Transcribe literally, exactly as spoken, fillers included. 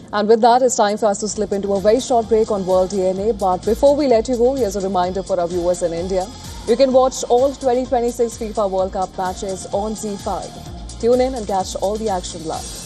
And with that, it's time for us to slip into a very short break on World D N A. But before we let you go, here's a reminder for our viewers in India. You can watch all twenty twenty-six FIFA World Cup matches on Z five. Tune in and catch all the action live.